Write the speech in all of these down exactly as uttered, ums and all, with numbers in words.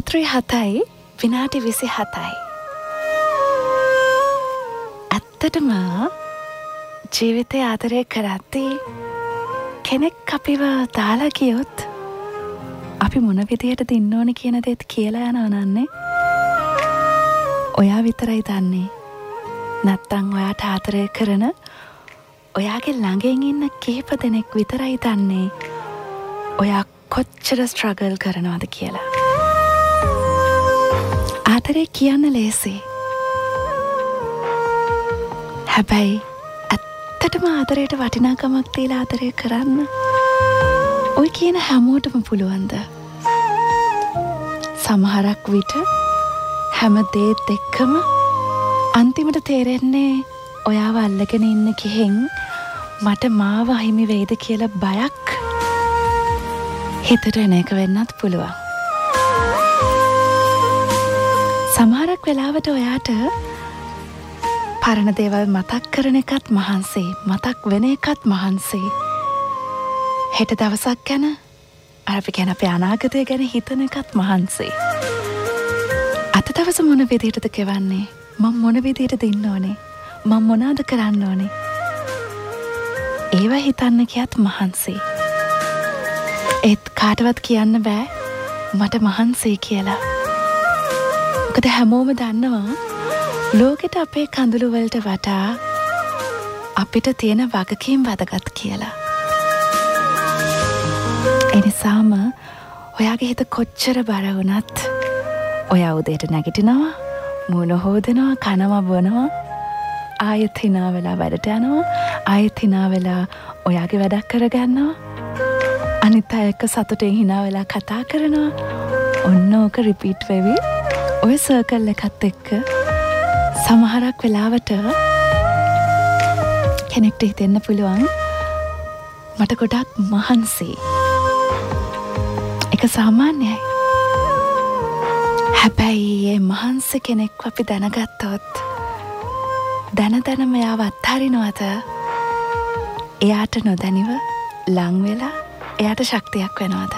රාත්‍රී හතයි විනාඩි විසි හතයි. ඇත්තටම ජීවිතය ආදරය කරද්දී කෙනෙක් අපිව දාලා ගියොත් අපි මොන විදියටද ඉන්න ඕනේ කියන දේත් කියලා යනවා නන්නේ. ඔයා විතරයි දන්නේ. නැත්තම් ඔයාට ආදරය කරන ඔයාගේ ළඟින් ඉන්න කීප දෙනෙක් විතරයි දන්නේ ඔයා කොච්චර ස්ට්‍රගල් කරනවද කියලා. ආදරේ කියන්න ලේසි. හැබැයි ඇත්තටම ආදරයට වටිනාකමක් දීලා ආදරය කරන්න ඔය කියන හැමෝටම පුළුවන්ද? සමහරක් විට හැම දේත් එක්කම අන්තිමට තේරෙන්නේ ඔයාව අල්ලගෙන ඉන්න කිහෙන් මට මාව අහිමි වෙයිද කියලා බයක් හිතට එන එක වෙන්නත් පුළුවන්. සමහරක් වෙලාවට ඔයාට පරණ දේවල් මතක් කරන එකත් මහන්සි, මතක් වෙන එකත් මහන්සි. හෙට දවසක් ගැන අර අපි ගැන අපේ අනාගතය ගැන හිතන එකත් මහන්සි. අද දවස මොන විදිහටද ගෙවන්නේ? මම මොන විදිහටද ඉන්න ඕනේ? මම මොනවද කරන්න ඕනේ? ඒව හිතන්න කියත් මහන්සි. ඒත් කාටවත් කියන්න බෑ මට මහන්සි කියලා. මොකද හැමෝම දන්නවා ලෝකෙට අපේ කඳුළු වලට වඩා අපිට තියෙන වගකීම් වැදගත් කියලා. එනිසාම ඔයාගේ හිත කොච්චර බර වුණත් ඔයා උදේට නැගිටිනවා, මූණ හොදනවා, කනවා බොනවා, ආයෙත් hina වෙලා වැඩට යනවා, ආයෙත් hina වෙලා ඔයාගේ වැඩක් කරගන්නවා, අනිත් අය එක්ක සතුටින් hina වෙලා කතා කරනවා. ඔන්න ඕක රිපීට් වෙවි ඔය සර්කල් එකත් එක්ක සමහරක් වෙලාවට කෙනෙක්ට හිතෙන්න පුළුවන් මට ගොඩක් මහන්සි. ඒක සාමාන්‍යයි. හැබැයි මේ මහන්සි කෙනෙක්ව අපි දැනගත්තොත් දැන දැනම එයාව අත්හරිනවද? එයාට නොදැනිව ලං වෙලා එයාට ශක්තියක් වෙනවද?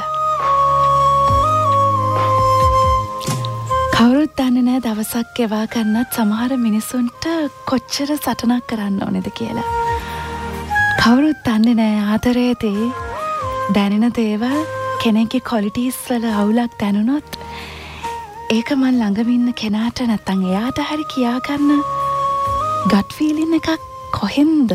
කවුරුත් දන්නේ නැහැ දවසක් ගෙවා ගන්නත් සමහර මිනිසුන්ට කොච්චර සටනක් කරන්න ඕනේද කියලා. කවුරුත් දන්නේ නැහැ ආදරයේදී දැනෙන දේවල් කෙනෙක්ගේ ක්වොලිටිස් වල අවුලක් දැනුනොත් ඒක මන් ළඟම ඉන්න කෙනාට නැත්තම් එයාට හරි කියා ගන්න ගට් ෆීලින් එකක් කොහෙන්ද?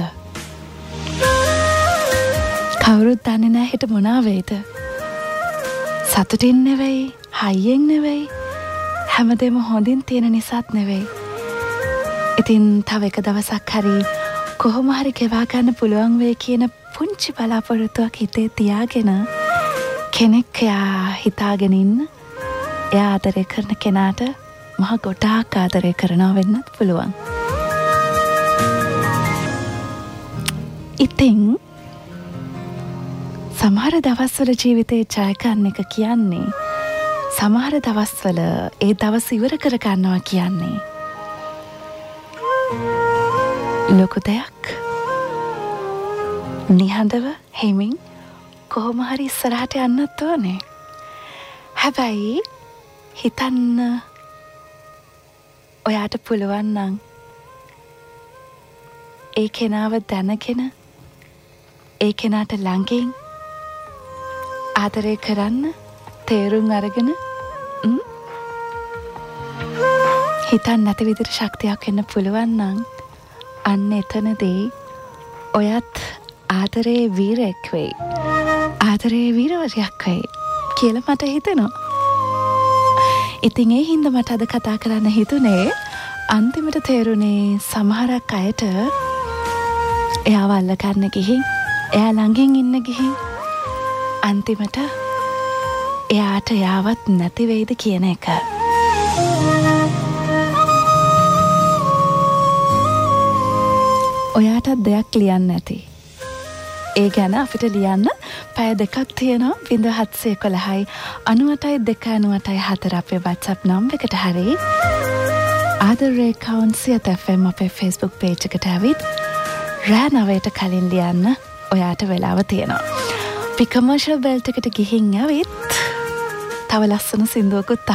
කවුරුත් දන්නේ නැහැ හිට මොනවා වෙයිද? සතුටින් නෙවෙයි, හයියෙන් නෙවෙයි, හැමදේම හොඳින් තියෙන නිසාත් නෙවෙයි. ඉතින් තව එක දවසක් හරි කොහොම හරි ගෙවා ගන්න පුළුවන් වෙයි කියන පුංචි බලාපොරොත්තුවක් හිතේ තියාගෙන කෙනෙක් එයා හිතාගෙන ඉන්න. එයා ආදරය කරන කෙනාට මහ ගොඩාක් ආදරය කරනවා වෙන්නත් පුළුවන්. ඉතින් සමහර දවස්වල ජීවිතේ ජය ගන්න එක කියන්නේ සමහර දවස්වල ඒ දවස් ඉවර කර ගන්නවා කියන්නේ ලොකු දෙයක්. නිහඬව හිමින් කොහොම හරි ඉස්සරහට යන්නත් ඕනේ. හැබැයි හිතන්න ඔයාට පුළුවන් නම් ඒ කෙනාව දැනගෙන ඒ කෙනාට ළඟින් ආදරය කරන්න තේරුම් අරගෙන හිතන්න නැති විදිහට ශක්තියක් වෙන්න පුළුවන් නම් අන්න එතනදී ඔයත් ආදරේ වීරයෙක් වෙයි, ආදරේ වීරවරයෙක් වෙයි කියලා මට හිතෙනවා. ඉතින් ඒ හින්දා මට අද කතා කරන්න හිතුනේ අන්තිමට තේරුනේ සමහරක් අයට එයාව අල්ලගන්න ගිහින් එයා ළඟින් ඉන්න ගිහින් අන්තිමට එයාට යාවත් නැති වෙයිද කියන එක. ඔයාටත් දෙයක් ලියන්න ඇති. ඒ ගැන අපිට ලියන්න පැය දෙකක් තියෙනවා. වින්ද හත්සේ කොළහයි අනුවටයි දෙක අනුවටයි හතර අපේ WhatsApp නම් එකට හරි ආදරේ කවුන්සියත් එෆ් එම් අපේ Facebook page එකට ඇවිත් රෑ නවයට කලින් ලියන්න ඔයාට වෙලාව තියෙනවා. අපි කමර්ෂල් බෙල්ට් එකට ගිහින් ඇවිත් තව ලස්සන සින්දුවකුත්